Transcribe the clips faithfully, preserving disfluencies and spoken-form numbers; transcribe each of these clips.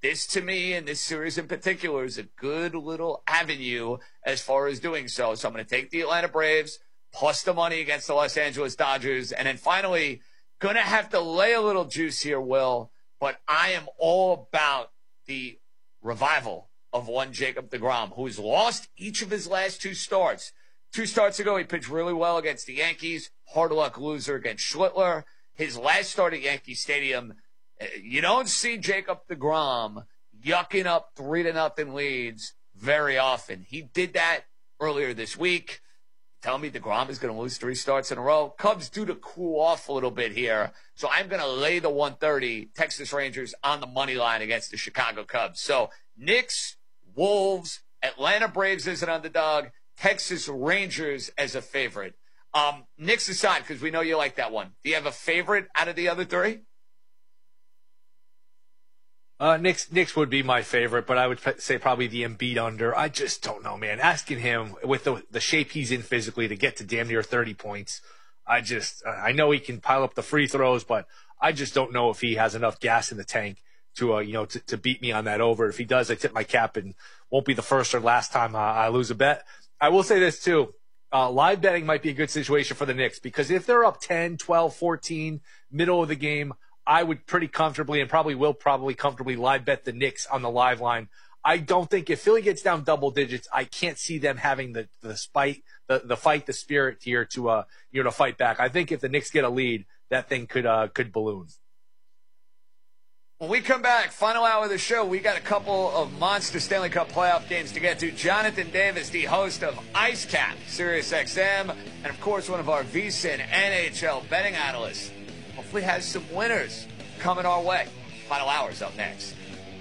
this to me, and this series in particular, is a good little avenue as far as doing so. So I'm going to take the Atlanta Braves, plus the money against the Los Angeles Dodgers. And then finally, going to have to lay a little juice here, Will, but I am all about the revival of one Jacob deGrom, who's lost each of his last two starts. Two starts ago, he pitched really well against the Yankees. Hard luck loser against Schlittler. His last start at Yankee Stadium, you don't see Jacob deGrom yucking up three to nothing leads very often. He did that earlier this week. Tell me deGrom is going to lose three starts in a row. Cubs due to cool off a little bit here. So I'm going to lay the one thirty Texas Rangers on the money line against the Chicago Cubs. So Knicks, Wolves, Atlanta Braves as an underdog, Texas Rangers as a favorite. Um, Knicks aside, because we know you like that one. Do you have a favorite out of the other three? Uh, Knicks, Knicks would be my favorite, but I would say probably the Embiid under. I just don't know, man. Asking him with the, the shape he's in physically to get to damn near thirty points, I just, I know he can pile up the free throws, but I just don't know if he has enough gas in the tank to, uh, you know, to, to beat me on that over. If he does, I tip my cap and won't be the first or last time I, I lose a bet. I will say this too. Uh, live betting might be a good situation for the Knicks because if they're up ten, twelve, fourteen, middle of the game, I would pretty comfortably and probably will probably comfortably live bet the Knicks on the live line. I don't think if Philly gets down double digits, I can't see them having the the spite, the the fight, the spirit here to uh you know to fight back. I think if the Knicks get a lead, that thing could uh could balloon. When we come back, final hour of the show, we got a couple of monster Stanley Cup playoff games to get to. Jonathan Davis, the host of Ice Cap, Sirius X M, and of course one of our V S I N N H L betting analysts. Hopefully has some winners coming our way. Final hour's up next.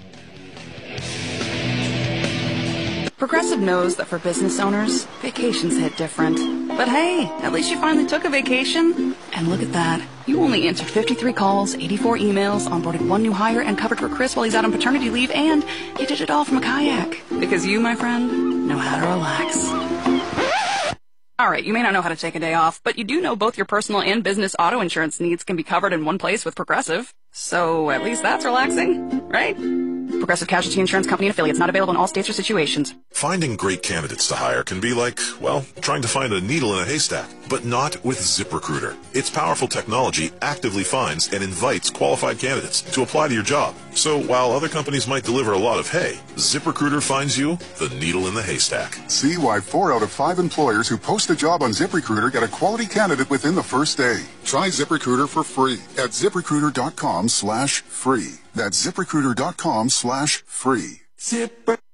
Progressive knows that for business owners, vacations hit different. But hey, at least you finally took a vacation. And look at that. You only answered fifty-three calls, eighty-four emails, onboarded one new hire, and covered for Chris while he's out on paternity leave, and you did it all from a kayak. Because you, my friend, know how to relax. All right, you may not know how to take a day off, but you do know both your personal and business auto insurance needs can be covered in one place with Progressive. So at least that's relaxing, right? Progressive Casualty Insurance Company and affiliates, not available in all states or situations. Finding great candidates to hire can be like, well, trying to find a needle in a haystack, but not with ZipRecruiter. Its powerful technology actively finds and invites qualified candidates to apply to your job. So while other companies might deliver a lot of hay, ZipRecruiter finds you the needle in the haystack. See why four out of five employers who post a job on ZipRecruiter get a quality candidate within the first day. Try ZipRecruiter for free at ZipRecruiter.com slash free. That's ZipRecruiter.com slash free. Zip.